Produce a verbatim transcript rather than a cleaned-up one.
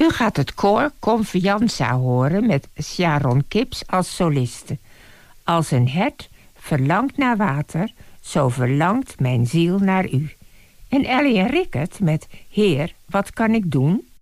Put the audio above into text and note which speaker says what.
Speaker 1: U gaat het koor Confianza horen met Sharon Kips als soliste. Als een hert verlangt naar water, zo verlangt mijn ziel naar u. En Ellie en Rickert met Heer, wat kan ik doen?